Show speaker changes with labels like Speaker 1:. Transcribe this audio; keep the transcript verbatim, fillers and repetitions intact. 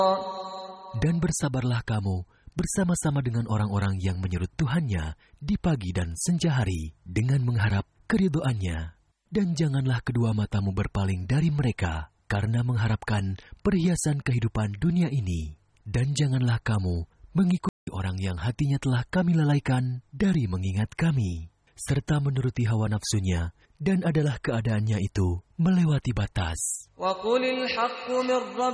Speaker 1: Dan bersabarlah kamu bersama-sama dengan orang-orang yang menyurut Tuhannya di pagi dan senja hari dengan mengharap keridhoannya. Dan janganlah kedua matamu berpaling dari mereka karena mengharapkan perhiasan kehidupan dunia ini. Dan janganlah kamu mengikuti orang yang hatinya telah kami lalaikan dari mengingat kami, serta menuruti hawa nafsunya, dan adalah keadaannya itu melewati batas.